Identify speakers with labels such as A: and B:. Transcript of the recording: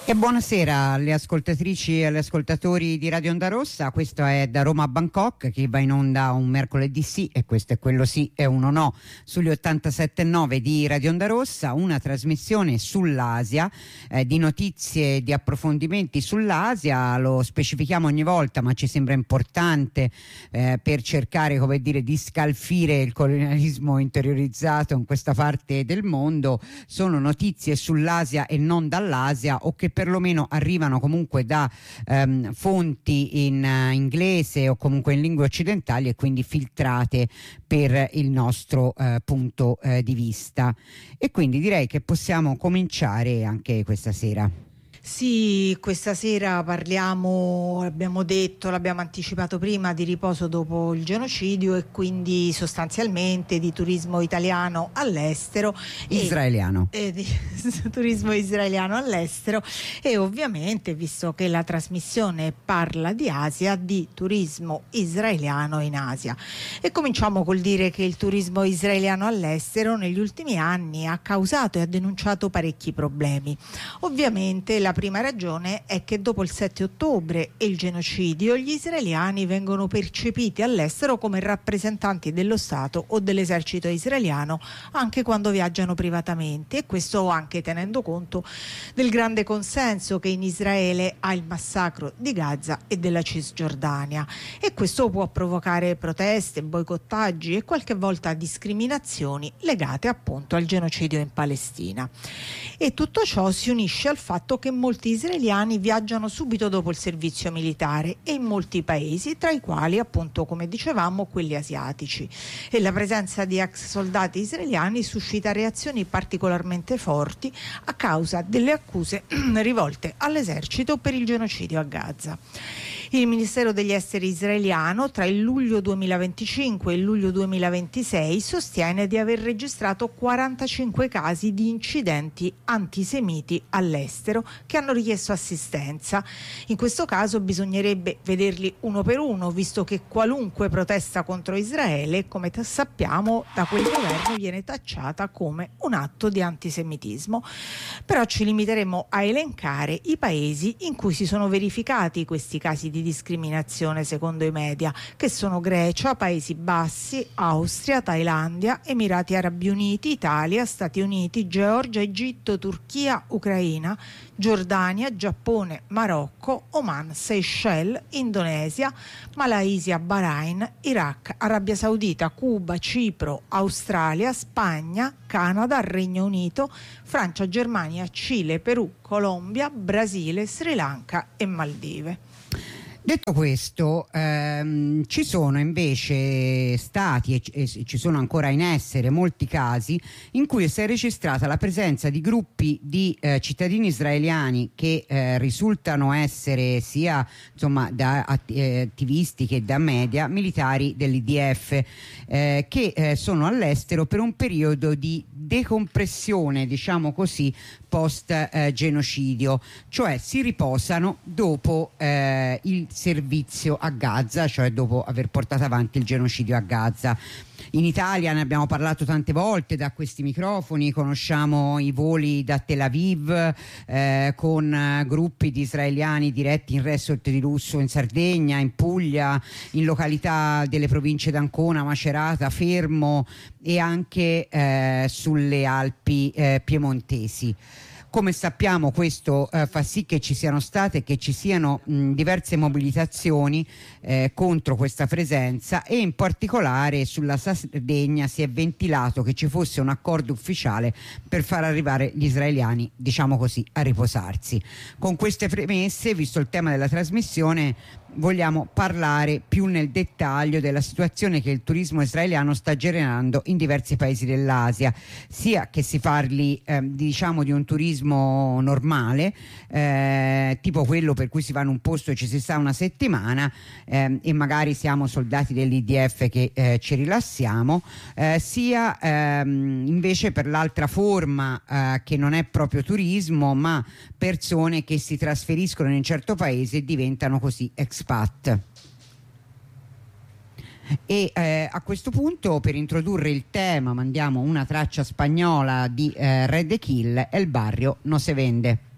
A: E buonasera alle ascoltatrici e agli ascoltatori di Radio Onda Rossa. Questo è Da Roma a Bangkok, che va in onda un mercoledì sì, e questo è quello sì e uno no, sugli 87.9 di Radio Onda Rossa, una trasmissione sull'Asia, di notizie, di approfondimenti sull'Asia. Lo specifichiamo ogni volta, ma ci sembra importante per cercare, come dire, di scalfire il colonialismo interiorizzato in questa parte del mondo. Sono notizie sull'Asia e non dall'Asia, o che perlomeno arrivano comunque da fonti in inglese o comunque in lingue occidentali, e quindi filtrate per il nostro punto di vista. E quindi direi che possiamo cominciare anche questa sera.
B: Sì, questa sera parliamo, abbiamo detto, l'abbiamo anticipato prima, di riposo dopo il genocidio, e quindi sostanzialmente di turismo italiano all'estero.
A: Israeliano.
B: Di turismo israeliano all'estero, e ovviamente, visto che la trasmissione parla di Asia, di turismo israeliano in Asia. E cominciamo col dire che il turismo israeliano all'estero negli ultimi anni ha causato e ha denunciato parecchi problemi. Ovviamente la prima ragione è che dopo il 7 ottobre e il genocidio, gli israeliani vengono percepiti all'estero come rappresentanti dello Stato o dell'esercito israeliano, anche quando viaggiano privatamente, e questo anche tenendo conto del grande consenso che in Israele ha il massacro di Gaza e della Cisgiordania. E questo può provocare proteste, boicottaggi e qualche volta discriminazioni legate appunto al genocidio in Palestina. E tutto ciò si unisce al fatto che molti israeliani viaggiano subito dopo il servizio militare, e in molti paesi, tra i quali appunto, come dicevamo, quelli asiatici. E la presenza di ex soldati israeliani suscita reazioni particolarmente forti a causa delle accuse rivolte all'esercito per il genocidio a Gaza. Il Ministero degli Esteri israeliano tra il luglio 2025 e il luglio 2026 sostiene di aver registrato 45 casi di incidenti antisemiti all'estero che hanno richiesto assistenza. In questo caso bisognerebbe vederli uno per uno, visto che qualunque protesta contro Israele, come sappiamo, da quel governo viene tacciata come un atto di antisemitismo. Però ci limiteremo a elencare i paesi in cui si sono verificati questi casi di discriminazione secondo i media, che sono Grecia, Paesi Bassi, Austria, Thailandia, Emirati Arabi Uniti, Italia, Stati Uniti, Georgia, Egitto, Turchia, Ucraina, Giordania, Giappone, Marocco, Oman, Seychelles, Indonesia, Malaysia, Bahrain, Iraq, Arabia Saudita, Cuba, Cipro, Australia, Spagna, Canada, Regno Unito, Francia, Germania, Cile, Perù, Colombia, Brasile, Sri Lanka e Maldive.
A: Detto questo, ci sono invece stati e ci sono ancora in essere molti casi in cui si è registrata la presenza di gruppi di cittadini israeliani che risultano essere sia insomma da attivisti che da media militari dell'IDF, che sono all'estero per un periodo di decompressione, diciamo così, post genocidio, cioè si riposano dopo il servizio a Gaza, cioè dopo aver portato avanti il genocidio a Gaza. In Italia ne abbiamo parlato tante volte da questi microfoni, conosciamo i voli da Tel Aviv con gruppi di israeliani diretti in resort di lusso in Sardegna, in Puglia, in località delle province d'Ancona, Macerata, Fermo e anche sulle Alpi piemontesi. Come sappiamo, questo fa sì che ci siano state e che ci siano diverse mobilitazioni contro questa presenza, e in particolare sulla Sardegna si è ventilato che ci fosse un accordo ufficiale per far arrivare gli israeliani, diciamo così, a riposarsi. Con queste premesse, visto il tema della trasmissione, vogliamo parlare più nel dettaglio della situazione che il turismo israeliano sta generando in diversi paesi dell'Asia, sia che si parli diciamo di un turismo normale, tipo quello per cui si va in un posto e ci si sta una settimana e magari siamo soldati dell'IDF che ci rilassiamo, sia invece per l'altra forma che non è proprio turismo, ma persone che si trasferiscono in un certo paese e diventano così expat. E a questo punto, per introdurre il tema, mandiamo una traccia spagnola di Red Kill, El Barrio No Se Vende.